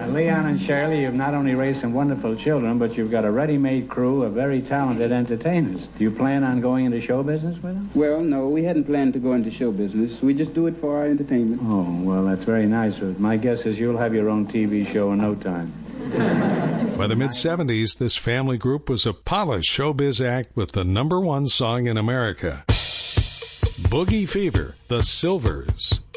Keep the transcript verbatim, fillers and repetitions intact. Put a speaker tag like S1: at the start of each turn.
S1: Leon and Shirley, you've not only raised some wonderful children, but you've got a ready-made crew of very talented entertainers. Do you plan on going into show business with them?
S2: Well, no, we hadn't planned to go into show business. We just do it for our entertainment.
S1: Oh, well, that's very nice. My guess is you'll have your own T V show in no time.
S3: By the mid-seventies, this family group was a polished showbiz act with the number one song in America, Boogie Fever, The Silvers.